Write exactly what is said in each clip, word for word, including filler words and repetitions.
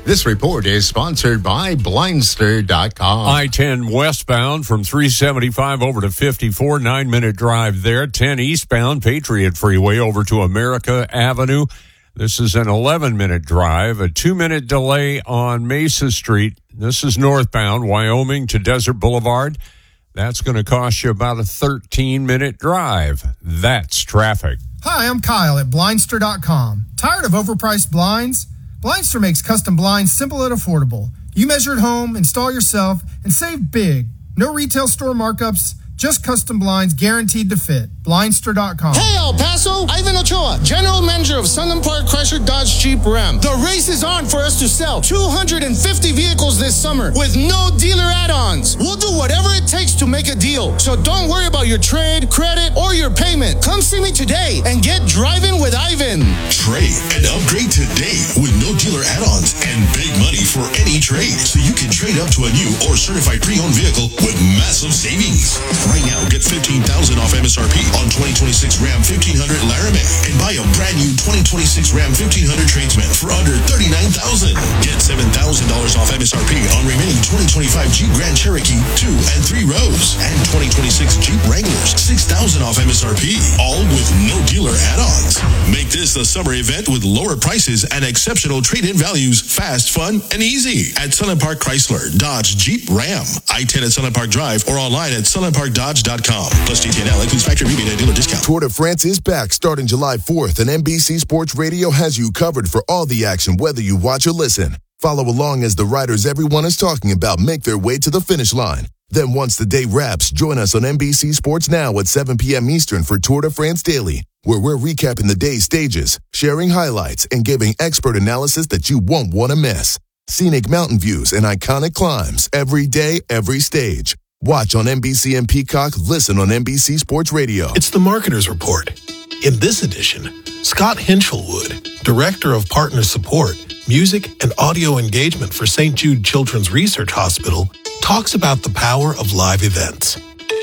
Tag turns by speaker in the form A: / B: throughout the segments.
A: This report is sponsored by Blindster dot com.
B: I ten westbound from three seventy-five over to fifty-four, nine-minute drive there. ten eastbound, Patriot Freeway over to America Avenue. This is an eleven-minute drive. A two-minute delay on Mesa Street. This is northbound, Wyoming to Desert Boulevard. That's going to cost you about a thirteen-minute drive. That's traffic.
C: Hi, I'm Kyle at Blindster dot com. Tired of overpriced blinds? Blindster makes custom blinds simple and affordable. You measure at home, install yourself, and save big. No retail store markups, just custom blinds guaranteed to fit. Blindster dot com.
D: Hey, El Paso! Ivan Ochoa, General Manager of Sunland Park Chrysler Dodge Jeep Ram. The race is on for us to sell two hundred fifty vehicles this summer with no dealer add-ons. We'll do whatever it takes to make a deal. So don't worry about your trade, credit, or your payment. Come see me today and get driving with Ivan.
E: Trade and upgrade today with no dealer add-ons and big money for any trade. So you can trade up to a new or certified pre-owned vehicle with massive savings. Right now, get fifteen thousand dollars off M S R P on twenty twenty-six Ram fifteen hundred Laramie and buy a brand new twenty twenty-six Ram fifteen hundred Tradesman for under thirty-nine thousand dollars. Get seven thousand dollars off M S R P on remaining twenty twenty-five Jeep Grand Cherokee two and three rows and twenty twenty-six Jeep Wranglers six thousand dollars off M S R P, all with no dealer add-ons. Make this the summer event with lower prices and exceptional trade-in values, fast, fun, and easy at Sunland Park Chrysler, Dodge, Jeep, Ram, I ten at Sunland Park Drive, or online at sunland park dodge dot com. Plus T T N L includes factory rebate and dealer discount.
F: Tour de France is back starting July fourth, and N B C Sports Radio has you covered for all the action, whether you watch or listen. Follow along as the riders everyone is talking about make their way to the finish line. Then once the day wraps, join us on N B C Sports Now at seven p.m. Eastern for Tour de France Daily, where we're recapping the day's stages, sharing highlights, and giving expert analysis that you won't want to miss. Scenic mountain views and iconic climbs every day, every stage. Watch on N B C and Peacock, listen on N B C Sports Radio.
G: It's the Marketer's Report. In this edition, Scott Hinchelwood, Director of Partner Support, Music and Audio Engagement for Saint Jude Children's Research Hospital, talks about the power of live events.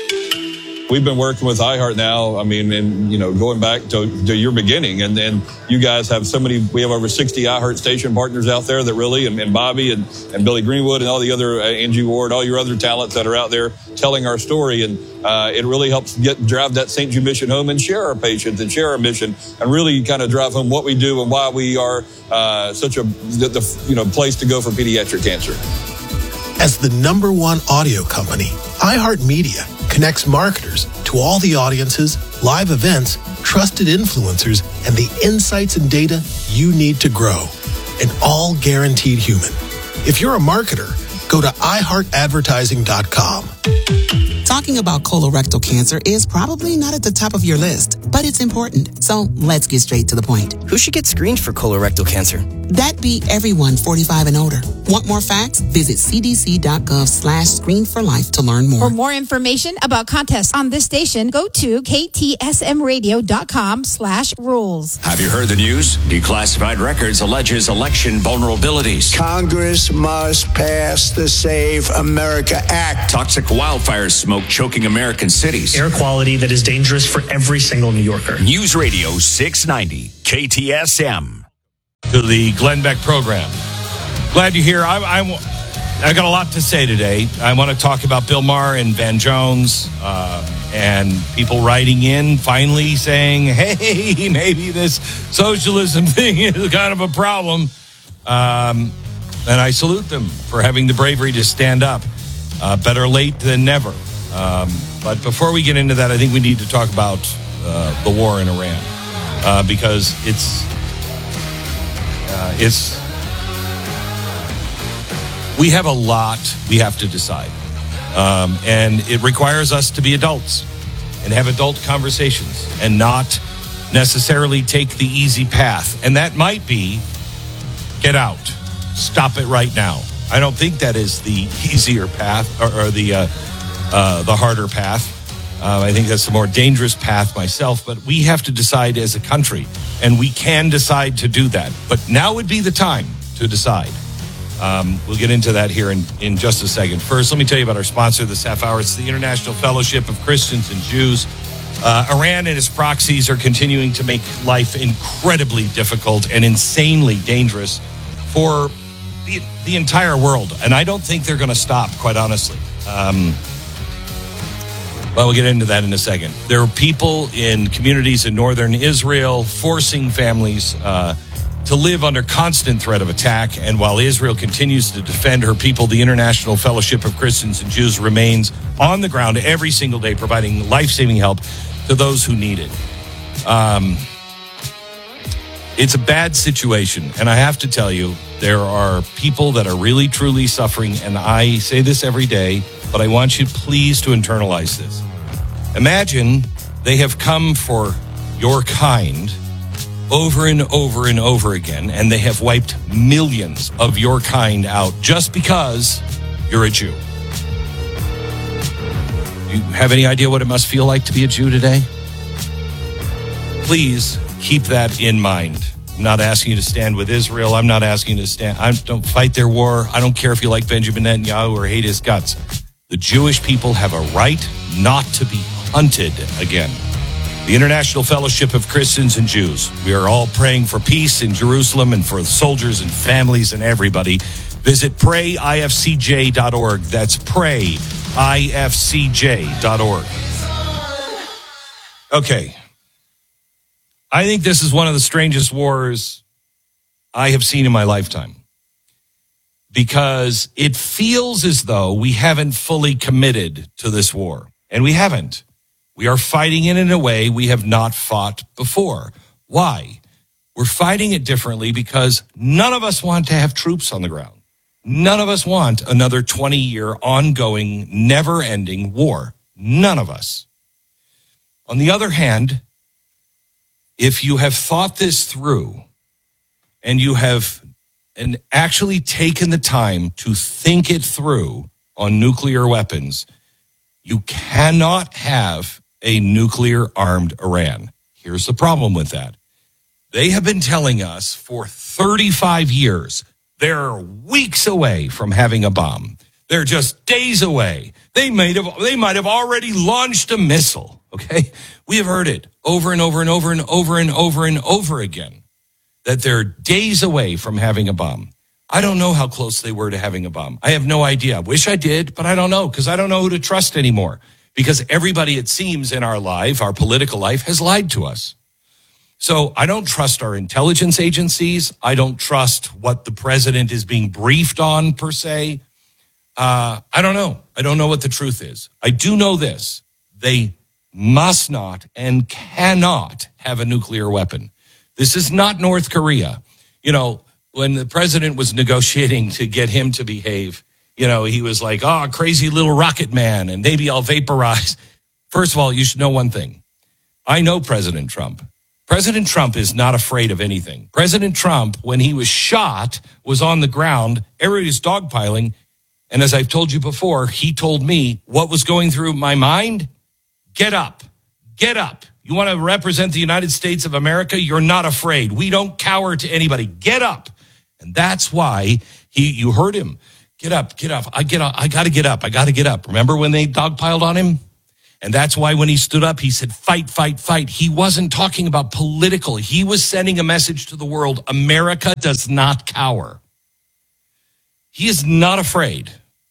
H: We've been working with iHeart now, I mean, and, you know, going back to, to your beginning. And then you guys have so many, we have over sixty iHeart station partners out there that really, and, and Bobby and, and Billy Greenwood and all the other, uh, Angie Ward, all your other talents that are out there telling our story. And uh, it really helps get drive that Saint Jude mission home and share our patients and share our mission and really kind of drive home what we do and why we are uh, such a, the, the, you know, place to go for pediatric cancer.
G: As the number one audio company, iHeartMedia connects marketers to all the audiences, live events, trusted influencers, and the insights and data you need to grow. And all guaranteed human. If you're a marketer, go to i heart advertising dot com.
I: Talking about colorectal cancer is probably not at the top of your list, but it's important. So let's get straight to the point.
J: Who should get screened for colorectal cancer?
I: That'd be everyone forty-five and older. Want more facts? Visit c d c dot gov slash screen for life to learn more.
K: For more information about contests on this station, go to k t s m radio dot com slash rules.
L: Have you heard the news? Declassified Records alleges election vulnerabilities.
M: Congress must pass the Save America Act.
L: Toxic wildfires smoke choking American cities.
N: Air quality that is dangerous for every single New Yorker.
L: News Radio six ninety, K T S M.
O: To the Glenn Beck program. Glad you're here. I, I, I got a lot to say today. I want to talk about Bill Maher and Van Jones uh, and people writing in finally saying, hey, maybe this socialism thing is kind of a problem. Um, and I salute them for having the bravery to stand up. Uh, better late than never. Um, but before we get into that, I think we need to talk about uh, the war in Iran uh, because it's uh, it's we have a lot we have to decide, um, and it requires us to be adults and have adult conversations and not necessarily take the easy path. And that might be get out, stop it right now. I don't think that is the easier path or, or the uh, uh, the harder path. Uh, I think that's the more dangerous path myself. But we have to decide as a country, and we can decide to do that. But now would be the time to decide. Um, we'll get into that here in, in just a second. First, let me tell you about our sponsor this half hour. It's the International Fellowship of Christians and Jews. Uh, Iran and its proxies are continuing to make life incredibly difficult and insanely dangerous for the, the entire world. And I don't think they're going to stop, quite honestly. Um, well, we'll get into that in a second. There are people in communities in northern Israel forcing families uh, to live under constant threat of attack. And while Israel continues to defend her people, the International Fellowship of Christians and Jews remains on the ground every single day, providing life-saving help to those who need it. Um, it's a bad situation. And I have to tell you, there are people that are really, truly suffering. And I say this every day, but I want you please to internalize this. Imagine they have come for your kind over and over and over again, and they have wiped millions of your kind out just because you're a Jew. Do you have any idea what it must feel like to be a Jew today? Please keep that in mind. I'm not asking you to stand with Israel. I'm not asking you to stand. I don't fight their war. I don't care if you like Benjamin Netanyahu or hate his guts. The Jewish people have a right not to be hunted again. The International Fellowship of Christians and Jews. We are all praying for peace in Jerusalem and for the soldiers and families and everybody. Visit pray I F C J dot org. That's pray I F C J dot org. Okay. I think this is one of the strangest wars I have seen in my lifetime, because it feels as though we haven't fully committed to this war, and we haven't. We are fighting it in a way we have not fought before. Why? We're fighting it differently because none of us want to have troops on the ground. None of us want another twenty-year ongoing, never-ending war. None of us. On the other hand, if you have thought this through and you have and actually taken the time to think it through on nuclear weapons, you cannot have a nuclear-armed Iran. Here's the problem with that. They have been telling us for thirty-five years they're weeks away from having a bomb. They're just days away. They might have, they might have already launched a missile, okay? We have heard it over and over and over and over and over and over again, that they're days away from having a bomb. I don't know how close they were to having a bomb. I have no idea. I wish I did, but I don't know, because I don't know who to trust anymore. Because everybody, it seems, in our life, our political life, has lied to us. So I don't trust our intelligence agencies. I don't trust what the president is being briefed on, per se. Uh, I don't know. I don't know what the truth is. I do know this. They must not and cannot have a nuclear weapon. This is not North Korea. You know, when the president was negotiating to get him to behave, you know, he was like, oh, crazy little rocket man, and maybe I'll vaporize. First of all, you should know one thing. I know President Trump. President Trump is not afraid of anything. President Trump, when he was shot, was on the ground. Everybody's dogpiling. And as I've told you before, he told me what was going through my mind. Get up. Get up. You want to represent the United States of America? You're not afraid. We don't cower to anybody. Get up. And that's why he, you heard him. Get up, get up. I get up. I got to get up. I got to get up. Remember when they dogpiled on him? And that's why when he stood up, he said, fight, fight, fight. He wasn't talking about political. He was sending a message to the world. America does not cower. He is not afraid.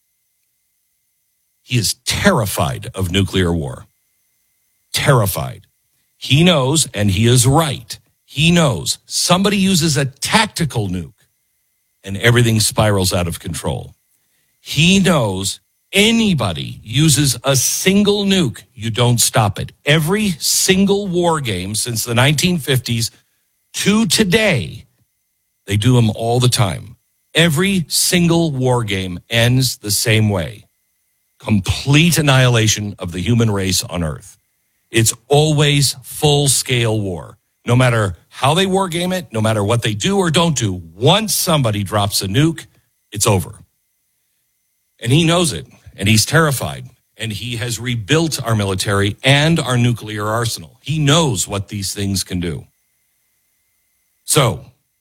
O: He is terrified of nuclear war. Terrified. He knows, and he is right. He knows somebody uses a tactical nuke and everything spirals out of control. He knows anybody uses a single nuke, you don't stop it. Every single war game since the nineteen fifties to today, they do them all the time. Every single war game ends the same way. Complete annihilation of the human race on Earth. It's always full-scale war. No matter how they war game it, no matter what they do or don't do, once somebody drops a nuke, it's over. And he knows it, and he's terrified, and he has rebuilt our military and our nuclear arsenal. He knows what these things can do. So,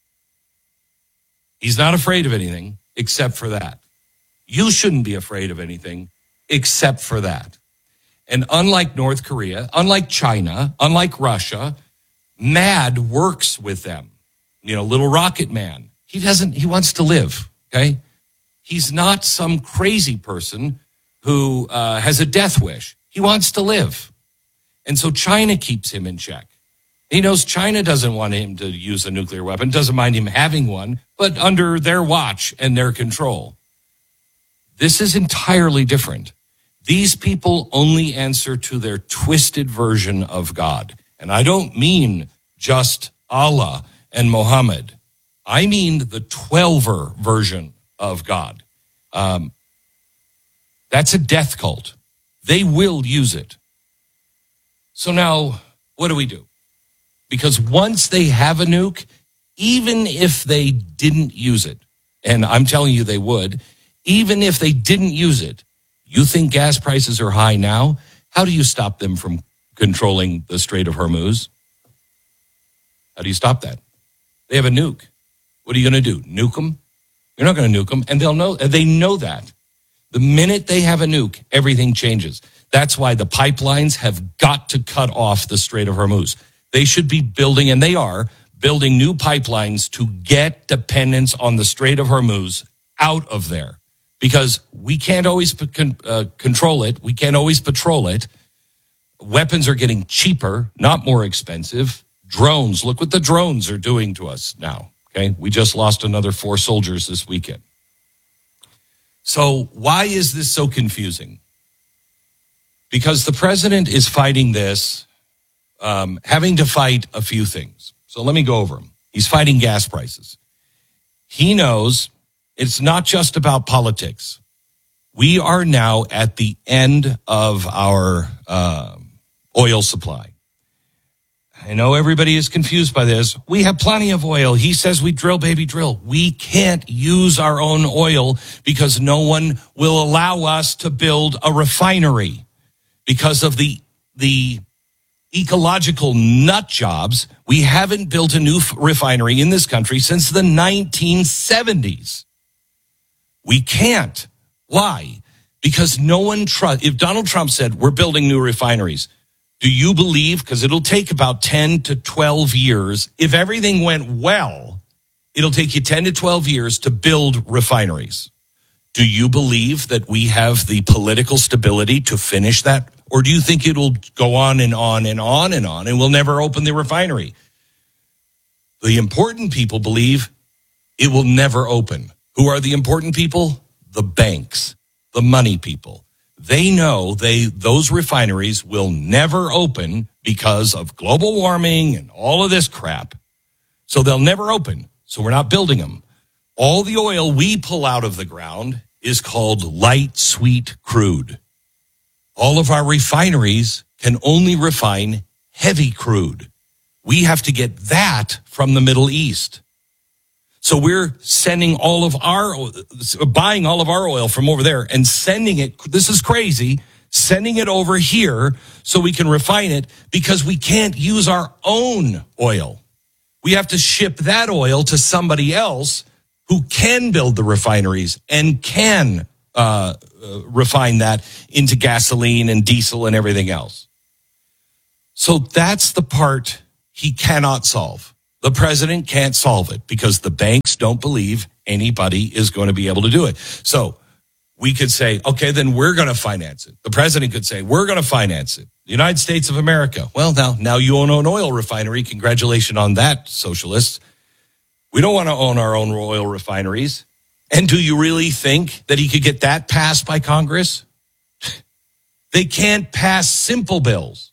O: he's not afraid of anything except for that. You shouldn't be afraid of anything except for that. And unlike North Korea, unlike China, unlike Russia, MAD works with them. You know, little rocket man. He doesn't, he wants to live. okay? He's not some crazy person who uh, has a death wish. He wants to live. And so China keeps him in check. He knows China doesn't want him to use a nuclear weapon, doesn't mind him having one, but under their watch and their control. This is entirely different. These people only answer to their twisted version of God. And I don't mean just Allah and Muhammad. I mean the twelver version of God. Um, that's a death cult. They will use it. So now, what do we do? Because once they have a nuke, even if they didn't use it, and I'm telling you they would, even if they didn't use it, you think gas prices are high now? How do you stop them from controlling the Strait of Hormuz? How do you stop that? They have a nuke. What are you going to do? Nuke them? You're not going to nuke them, and they'll know. They know that. The minute they have a nuke, everything changes. That's why the pipelines have got to cut off the Strait of Hormuz. They should be building, and they are, building new pipelines to get dependence on the Strait of Hormuz out of there. Because we can't always uh, control it. We can't always patrol it. Weapons are getting cheaper, not more expensive. Drones, look what the drones are doing to us now. Okay, we just lost another four soldiers this weekend. So why is this so confusing? Because the president is fighting this, um, having to fight a few things. So let me go over them. He's fighting gas prices. He knows it's not just about politics. We are now at the end of our uh, oil supply. I know everybody is confused by this. We have plenty of oil. He says we drill, baby, drill. We can't use our own oil because no one will allow us to build a refinery because of the the ecological nut jobs. We haven't built a new refinery in this country since the nineteen seventies. We can't. Why? Because no one trusts. If Donald Trump said, we're building new refineries, do you believe, because it'll take about ten to twelve years, if everything went well, it'll take you ten to twelve years to build refineries. Do you believe that we have the political stability to finish that? Or do you think it'll go on and on and on and on and we'll never open the refinery? The important people believe it will never open. Who are the important people? The banks, the money people. They know they those refineries will never open because of global warming and all of this crap. So they'll never open. So we're not building them. All the oil we pull out of the ground is called light sweet crude. All of our refineries can only refine heavy crude. We have to get that from the Middle East. So we're sending all of our, buying all of our oil from over there and sending it, this is crazy, sending it over here so we can refine it because we can't use our own oil. We have to ship that oil to somebody else who can build the refineries and can uh, uh, refine that into gasoline and diesel and everything else. So that's the part he cannot solve. The president can't solve it because the banks don't believe anybody is going to be able to do it. So we could say, okay, then we're going to finance it. The president could say, we're going to finance it. The United States of America. Well, now, now you own an oil refinery. Congratulations on that, socialists. We don't want to own our own oil refineries. And do you really think that he could get that passed by Congress? They can't pass simple bills.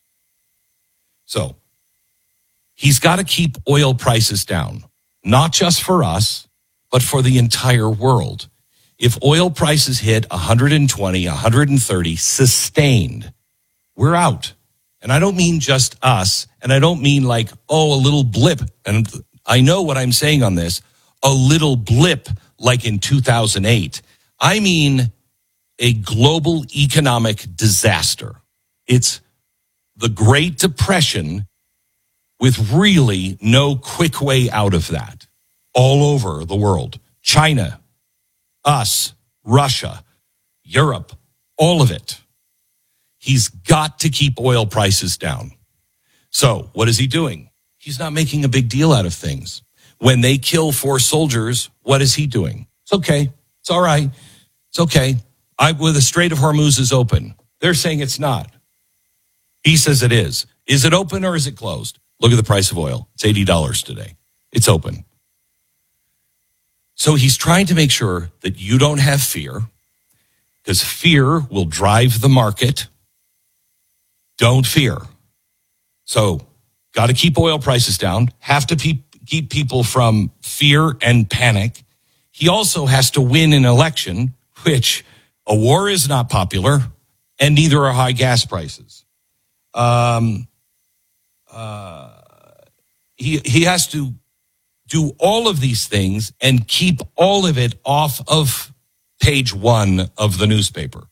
O: So he's got to keep oil prices down, not just for us, but for the entire world. If oil prices hit one hundred twenty, one hundred thirty, sustained, we're out. And I don't mean just us, and I don't mean like, oh, a little blip. And I know what I'm saying on this, a little blip like in two thousand eight. I mean a global economic disaster. It's the Great Depression with really no quick way out of that. All over the world. China, us, Russia, Europe, all of it. He's got to keep oil prices down. So what is he doing? He's not making a big deal out of things. When they kill four soldiers, what is he doing? It's It's okay. It's all right. It's okay. I, well, the Strait of Hormuz is open. They're saying it's not. He says it is. Is it open or is it closed? Look at the price of oil. It's eighty dollars today. It's open. So he's trying to make sure that you don't have fear, because fear will drive the market. Don't fear. So got to keep oil prices down, have to pe- keep people from fear and panic. He also has to win an election, which a war is not popular, and neither are high gas prices. Um, uh, he he has to do all of these things and keep all of it off of page one of the newspaper.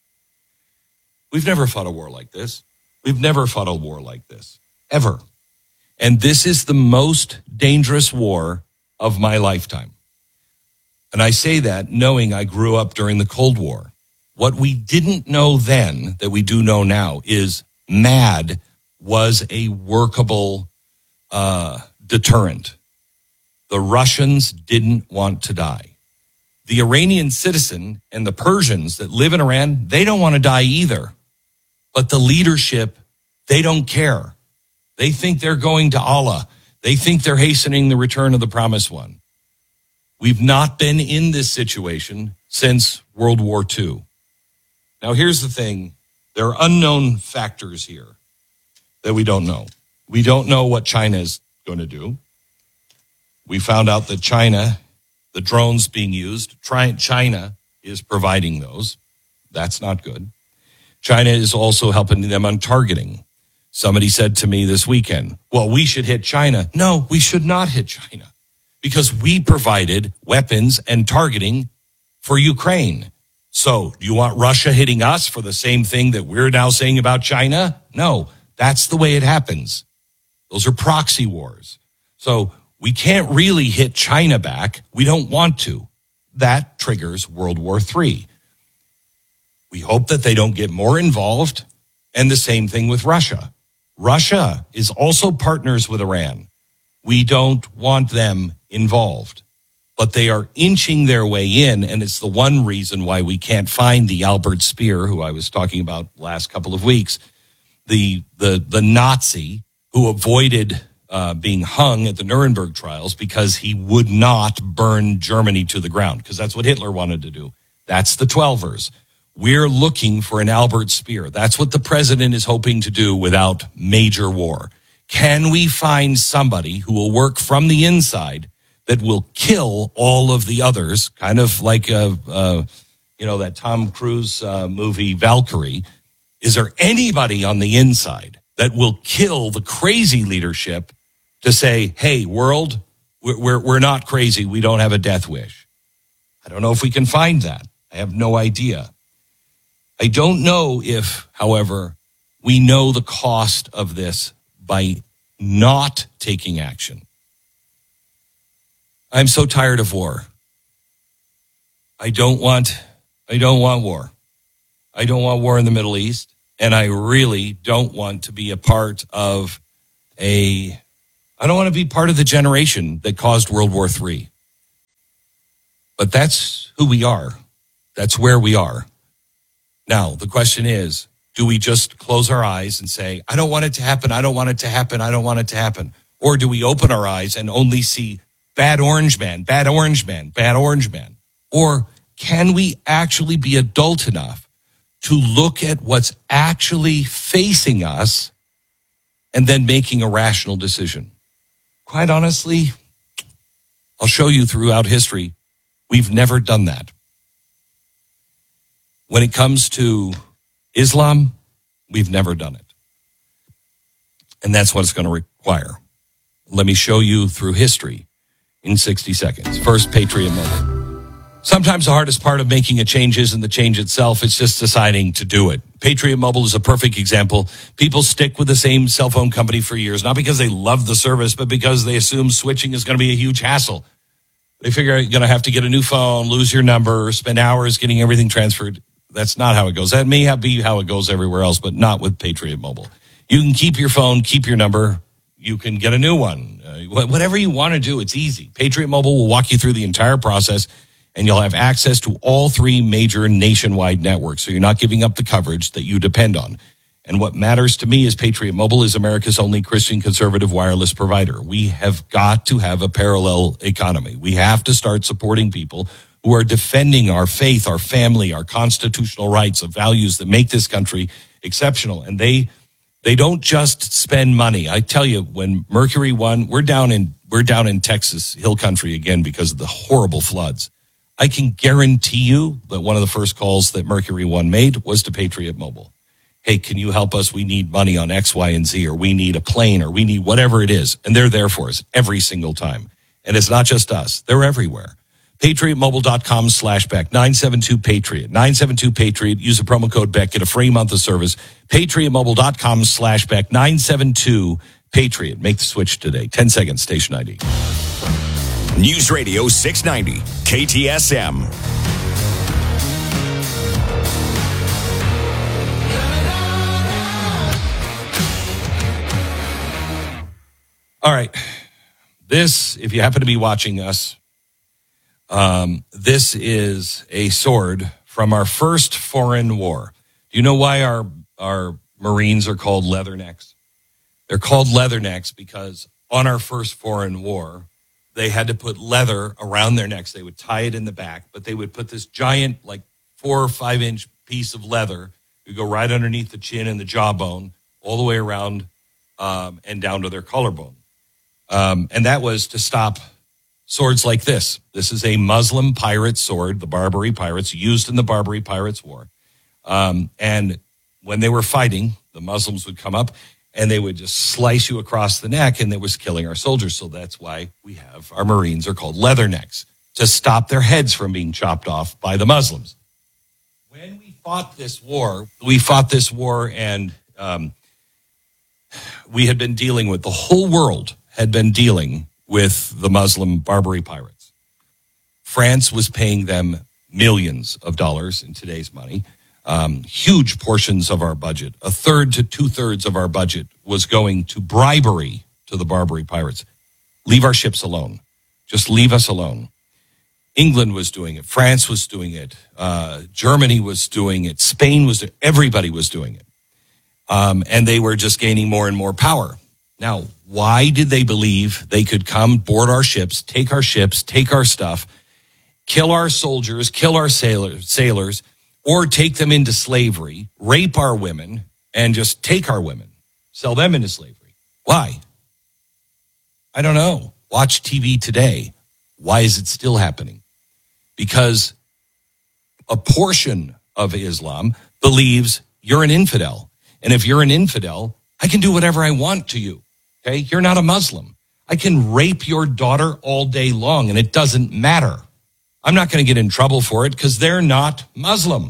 O: We've never fought a war like this. We've never fought a war like this, ever. And this is the most dangerous war of my lifetime. And I say that knowing I grew up during the Cold War. What we didn't know then that we do know now is MAD was a workable uh, deterrent. The Russians didn't want to die. The Iranian citizen and the Persians that live in Iran, they don't want to die either. But the leadership, they don't care. They think they're going to Allah. They think they're hastening the return of the promised one. We've not been in this situation since World War Two. Now, here's the thing. There are unknown factors here that we don't know. We don't know what China is going to do. We found out that China, the drones being used, China is providing those. That's not good. China is also helping them on targeting. Somebody said to me this weekend, well, we should hit China. No, we should not hit China because we provided weapons and targeting for Ukraine. So do you want Russia hitting us for the same thing that we're now saying about China? No, that's the way it happens. Those are proxy wars. So we can't really hit China back. We don't want to. That triggers World War Three. We hope that they don't get more involved. And the same thing with Russia. Russia is also partners with Iran. We don't want them involved. But they are inching their way in, and it's the one reason why we can't find the Albert Speer, who I was talking about last couple of weeks, the the the Nazi who avoided uh, being hung at the Nuremberg trials because he would not burn Germany to the ground, because that's what Hitler wanted to do. That's the Twelvers. We're looking for an Albert Speer. That's what the president is hoping to do without major war. Can we find somebody who will work from the inside that will kill all of the others, kind of like, a, uh, you know, that Tom Cruise uh, movie, Valkyrie? Is there anybody on the inside that will kill the crazy leadership to say, hey, world, we're, we're, we're not crazy. We don't have a death wish. I don't know if we can find that. I have no idea. I don't know if, however, we know the cost of this by not taking action. I'm so tired of war. I don't want, I don't want war. I don't want war in the Middle East. And I really don't want to be a part of a, I don't want to be part of the generation that caused World War Three. But that's who we are. That's where we are. Now, the question is, do we just close our eyes and say, I don't want it to happen, I don't want it to happen, I don't want it to happen? Or do we open our eyes and only see bad orange man, bad orange man, bad orange man? Or can we actually be adult enough to look at what's actually facing us and then making a rational decision? Quite honestly, I'll show you throughout history, we've never done that. When it comes to Islam, we've never done it. And that's what it's going to require. Let me show you through history in sixty seconds. First, Patriot Mobile. Sometimes the hardest part of making a change isn't the change itself, it's just deciding to do it. Patriot Mobile is a perfect example. People stick with the same cell phone company for years, not because they love the service, but because they assume switching is going to be a huge hassle. They figure you're going to have to get a new phone, lose your number, spend hours getting everything transferred. That's not how it goes. That may be how it goes everywhere else, but not with Patriot Mobile. You can keep your phone, keep your number. You can get a new one. Uh, whatever you want to do, it's easy. Patriot Mobile will walk you through the entire process and you'll have access to all three major nationwide networks, so you're not giving up the coverage that you depend on. And what matters to me is Patriot Mobile is America's only Christian conservative wireless provider. We have got to have a parallel economy. We have to start supporting people who are defending our faith, our family, our constitutional rights, the values that make this country exceptional. And they they don't just spend money. I tell you, when Mercury One, we're down in we're down in Texas Hill Country again because of the horrible floods. I can guarantee you that one of the first calls that Mercury One made was to Patriot Mobile. Hey, can you help us? We need money on X, Y, and Z, or we need a plane, or we need whatever it is. And they're there for us every single time. And it's not just us. They're everywhere. PatriotMobile.com slash Beck, nine seven two Patriot, nine seven two Patriot. Use the promo code Beck, get a free month of service. PatriotMobile.com slash Beck, nine seven two Patriot. Make the switch today. ten seconds, station I D.
L: News Radio six ninety, K T S M.
O: All right. This, if you happen to be watching us, um, this is a sword from our first foreign war. Do you know why our, our Marines are called leathernecks? They're called leathernecks because on our first foreign war, they had to put leather around their necks. They would tie it in the back, but they would put this giant, like four or five inch piece of leather. It would go right underneath the chin and the jawbone, all the way around um, and down to their collarbone. Um, and that was to stop swords like this. This is a Muslim pirate sword, the Barbary pirates, used in the Barbary Pirates War. Um, and when they were fighting, the Muslims would come up and they would just slice you across the neck, and that was killing our soldiers. So that's why we have our Marines are called leathernecks, to stop their heads from being chopped off by the Muslims. When we fought this war, we fought this war and um, we had been dealing with, the whole world had been dealing with the Muslim Barbary pirates. France was paying them millions of dollars in today's money. Um, huge portions of our budget, a third to two-thirds of our budget was going to bribery to the Barbary pirates. Leave our ships alone. Just leave us alone. England was doing it. France was doing it. Uh, Germany was doing it. Spain was doing it. Everybody was doing it. Um, and they were just gaining more and more power. Now, why did they believe they could come board our ships, take our ships, take our stuff, kill our soldiers, kill our sailors, sailors, or take them into slavery, rape our women, and just take our women, sell them into slavery? Why? I don't know. Watch T V today. Why is it still happening? Because a portion of Islam believes you're an infidel. And if you're an infidel, I can do whatever I want to you. Okay? You're not a Muslim. I can rape your daughter all day long, and it doesn't matter. I'm not going to get in trouble for it because they're not Muslim.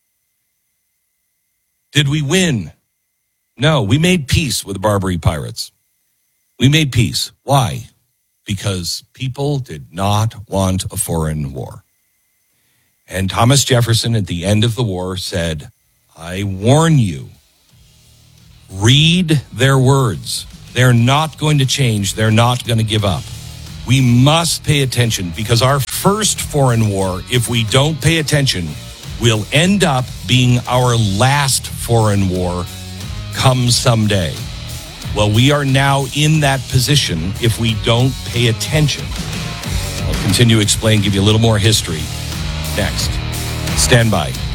O: Did we win? No, we made peace with the Barbary pirates. We made peace. Why? Because people did not want a foreign war. And Thomas Jefferson at the end of the war said, I warn you, read their words. They're not going to change. They're not going to give up. We must pay attention because our first foreign war, if we don't pay attention, will end up being our last foreign war come someday. Well, we are now in that position if we don't pay attention. I'll continue to explain, give you a little more history next. Stand by.